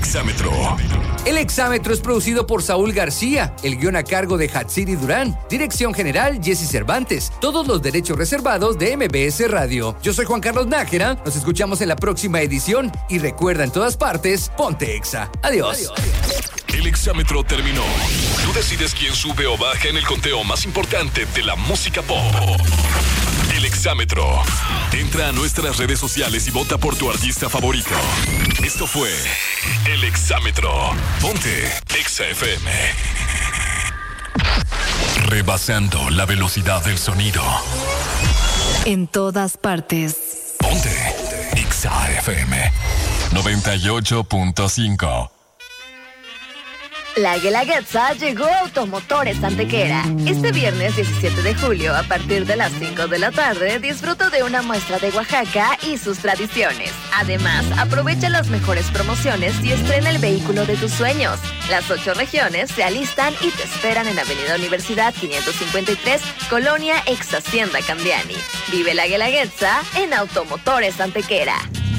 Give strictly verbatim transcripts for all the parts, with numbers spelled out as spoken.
Exámetro. El Exámetro es producido por Saúl García, el guión a cargo de Hatsiri Durán, dirección general Jesse Cervantes, todos los derechos reservados de M B S Radio. Yo soy Juan Carlos Nájera, nos escuchamos en la próxima edición y recuerda en todas partes, ponte Exa. Adiós. Adiós. El Exámetro terminó. Tú decides quién sube o baja en el conteo más importante de la música pop. El Exámetro. Entra a nuestras redes sociales y vota por tu artista favorito. Esto fue El Exámetro. Ponte Exa F M. Rebasando la velocidad del sonido. En todas partes. Ponte Exa F M noventa y ocho punto cinco. La Guelaguetza llegó a Automotores Antequera. Este viernes diecisiete de julio, a partir de las cinco de la tarde, disfruta de una muestra de Oaxaca y sus tradiciones. Además, aprovecha las mejores promociones y estrena el vehículo de tus sueños. Las ocho regiones se alistan y te esperan en Avenida Universidad quinientos cincuenta y tres, Colonia Ex Hacienda Candiani. Vive la Guelaguetza en Automotores Antequera.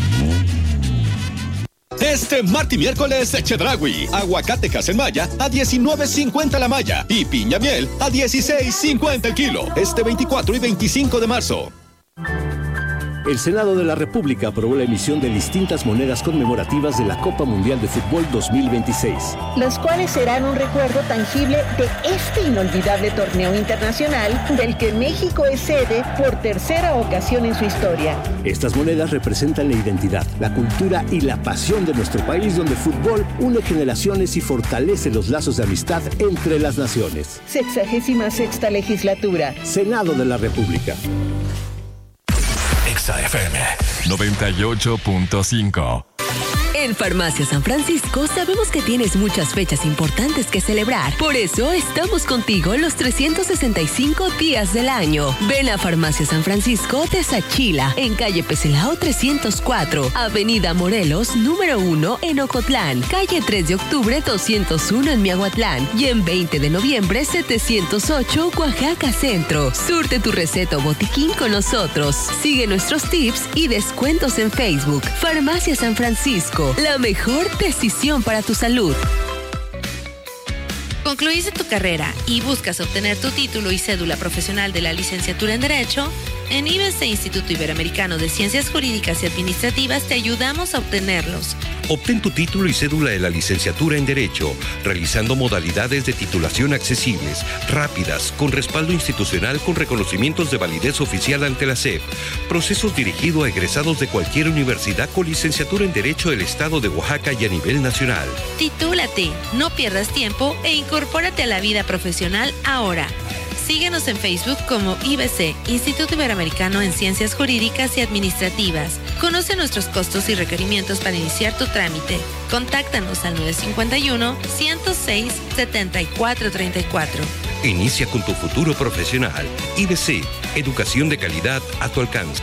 Este martes y miércoles, Chedraui, aguacatejas en malla a diecinueve cincuenta la malla y piña miel a dieciséis cincuenta el kilo. Este veinticuatro y veinticinco de marzo. El Senado de la República aprobó la emisión de distintas monedas conmemorativas de la Copa Mundial de Fútbol dos mil veintiséis. Las cuales serán un recuerdo tangible de este inolvidable torneo internacional del que México es sede por tercera ocasión en su historia. Estas monedas representan la identidad, la cultura y la pasión de nuestro país, donde el fútbol une generaciones y fortalece los lazos de amistad entre las naciones. Sexagésima sexta legislatura. Senado de la República. Exa F M noventa y ocho punto cinco. En Farmacia San Francisco sabemos que tienes muchas fechas importantes que celebrar. Por eso estamos contigo los trescientos sesenta y cinco días del año. Ven a Farmacia San Francisco de Sachila, en calle Peselao trescientos cuatro, Avenida Morelos, número uno en Ocotlán, calle tres de octubre doscientos uno en Miahuatlán y en veinte de noviembre setecientos ocho, Oaxaca Centro. Surte tu receta o botiquín con nosotros. Sigue nuestros tips y descuentos en Facebook. Farmacia San Francisco. La mejor decisión para tu salud. ¿Concluiste tu carrera y buscas obtener tu título y cédula profesional de la licenciatura en Derecho? En I B S Instituto Iberoamericano de Ciencias Jurídicas y Administrativas te ayudamos a obtenerlos. Obtén tu título y cédula de la licenciatura en Derecho, realizando modalidades de titulación accesibles, rápidas, con respaldo institucional con reconocimientos de validez oficial ante la S E P. Procesos dirigidos a egresados de cualquier universidad con licenciatura en Derecho del Estado de Oaxaca y a nivel nacional. Titúlate, no pierdas tiempo e incorpórate a la vida profesional ahora. Síguenos en Facebook como I B C, Instituto Iberoamericano en Ciencias Jurídicas y Administrativas. Conoce nuestros costos y requerimientos para iniciar tu trámite. Contáctanos al nueve cinco uno, ciento seis, setenta y cuatro treinta y cuatro. Inicia con tu futuro profesional. I B C, educación de calidad a tu alcance.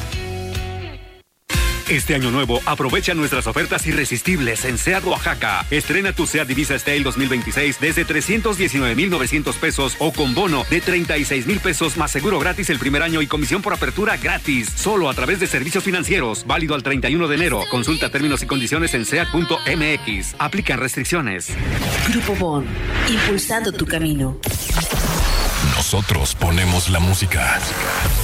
Este año nuevo, aprovecha nuestras ofertas irresistibles en SEAT Oaxaca. Estrena tu SEAT Divisa Style dos mil veintiséis desde trescientos diecinueve mil novecientos pesos o con bono de treinta y seis mil pesos más seguro gratis el primer año y comisión por apertura gratis. Solo a través de servicios financieros. Válido al treinta y uno de enero. Consulta términos y condiciones en seat punto m x. Aplican restricciones. Grupo Bon, impulsando tu camino. Nosotros ponemos la música.